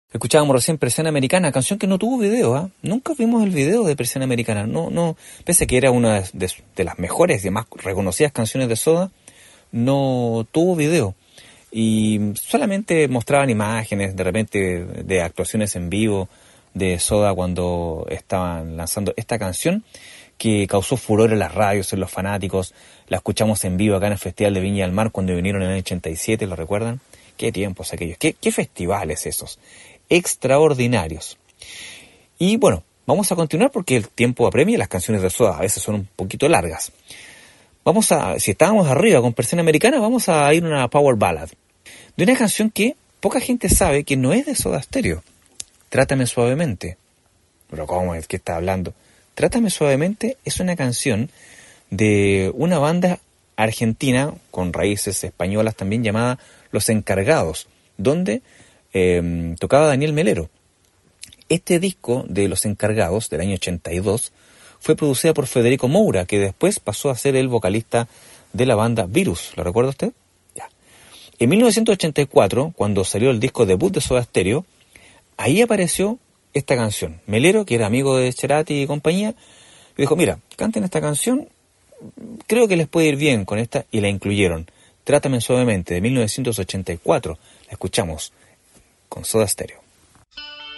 Escuchábamos recién Persiana Americana, canción que no tuvo video, ¿ah? Nunca vimos el video de Persiana Americana. No, pese a que era una de las mejores y más reconocidas canciones de Soda, no tuvo video. Y solamente mostraban imágenes, de repente, de actuaciones en vivo de Soda cuando estaban lanzando esta canción, que causó furor en las radios, en los fanáticos. La escuchamos en vivo acá en el Festival de Viña del Mar cuando vinieron en el año 87, ¿lo recuerdan? Qué tiempos aquellos, qué festivales esos, extraordinarios. Y bueno, vamos a continuar porque el tiempo apremia y las canciones de Soda a veces son un poquito largas. Si estábamos arriba con Persiana Americana, vamos a ir a una power ballad de una canción que poca gente sabe que no es de Soda Stereo. Trátame suavemente. Pero ¿cómo es que está hablando? Trátame suavemente es una canción de una banda argentina con raíces españolas también llamada Los Encargados, donde tocaba Daniel Melero. Este disco de Los Encargados, del año 82, fue producido por Federico Moura, que después pasó a ser el vocalista de la banda Virus. ¿Lo recuerda usted? Ya. En 1984, cuando salió el disco debut de Soda Stereo, ahí apareció esta canción. Melero, que era amigo de Cerati y compañía, y dijo, mira, canten esta canción, creo que les puede ir bien con esta, y la incluyeron. Trátame suavemente, de 1984. La escuchamos con Soda Stereo.